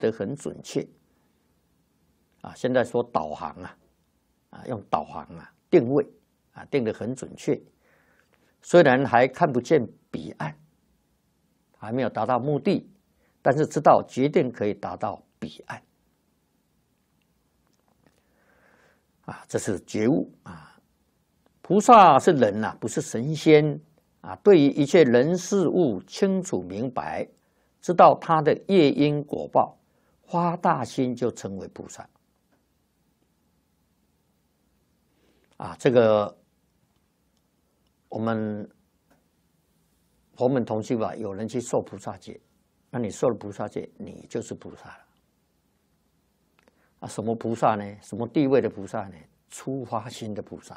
得很准确啊。现在说导航用导航定位定得很准确。虽然还看不见彼岸，还没有达到目的，但是知道决定可以达到彼岸这是觉悟菩萨是人不是神仙对于一切人事物清楚明白，知道他的业因果报，发大心就成为菩萨这个我们佛门同修有人去受菩萨戒，那你受了菩萨戒，你就是菩萨了什么菩萨呢？什么地位的菩萨呢？初发心的菩萨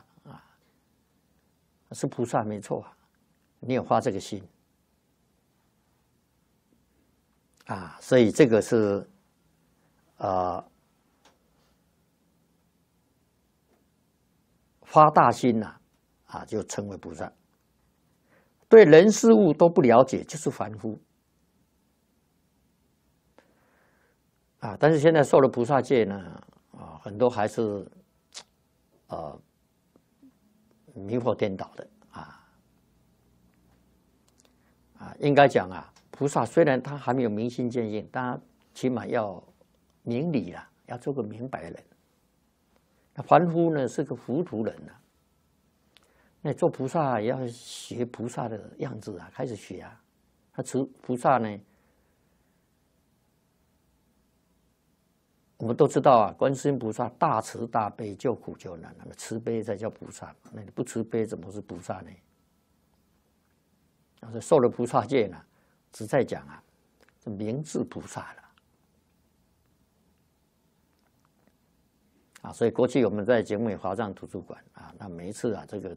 是菩萨没错你有发这个心所以这个是发大心就成为菩萨。对人事物都不了解，就是凡夫但是现在受了菩萨戒呢很多还是迷惑颠倒的应该讲菩萨虽然他还没有明心见性，他起码要明理了，要做个明白人。那凡夫呢是个糊涂人那做菩萨也要学菩萨的样子开始学他菩萨呢，我们都知道观世音菩萨大慈大悲，救苦救难慈悲才叫菩萨那你不慈悲怎么是菩萨呢？受了菩萨戒呢，只在讲明智菩萨了所以过去我们在景美华藏图书馆那每一次这个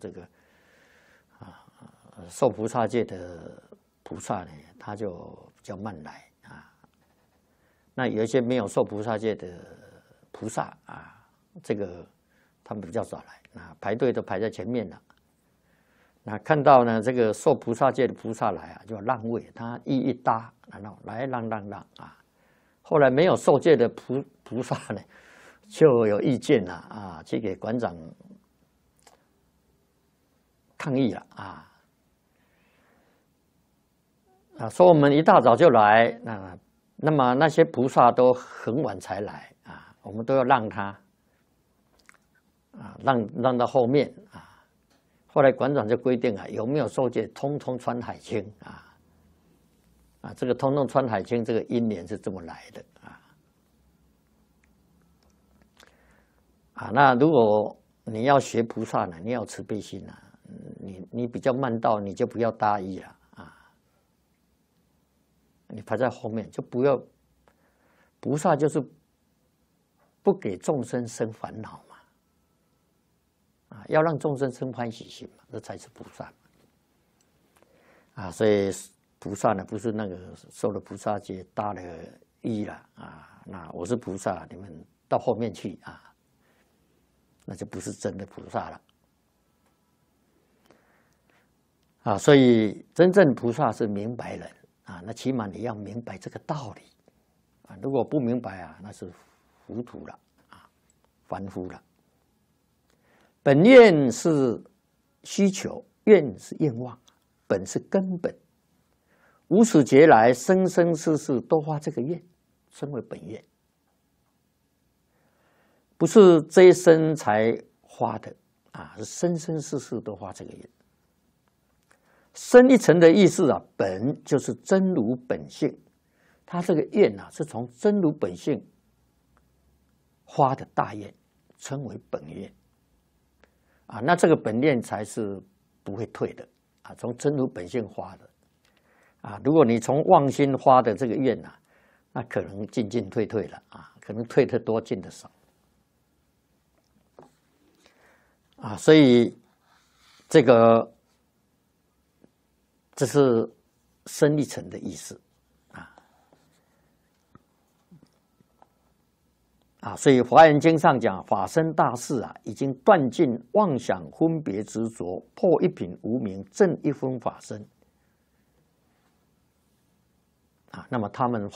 受菩萨戒的菩萨呢，他就比较慢来那有一些没有受菩萨戒的菩萨这个他们比较早来排队都排在前面了。那看到呢这个受菩萨戒的菩萨来就让位，他一搭，然后来让后来没有受戒的菩萨呢，就有意见了去给馆长抗议了说我们一大早就来那么那些菩萨都很晚才来我们都要让他让到后面后来馆长就规定有没有受戒，通通穿海青这个通通穿海青，这个因缘是这么来的那如果你要学菩萨呢，你要慈悲心你比较慢到，你就不要大意了你排在后面就不要。菩萨就是不给众生生烦恼要让众生生欢喜心这才是菩萨所以菩萨呢不是那个受了菩萨戒大了一了那我是菩萨，你们到后面去那就不是真的菩萨了所以真正菩萨是明白人那起码你要明白这个道理如果不明白那是糊涂了凡夫了。本愿是需求，愿是愿望，本是根本，无始劫来生生世世都发这个愿，称为本愿，不是这一生才发的是生生世世都发这个愿。深一层的意思本就是真如本性，他这个愿是从真如本性发的大愿，称为本愿那这个本愿才是不会退的从真如本性发的如果你从妄心发的这个愿那可能进进退退了可能退得多进得少所以这是深一层的意思所以《华严经》上讲，法身大士已经断尽妄想分别执着，破一品无明，证一分法身那么他们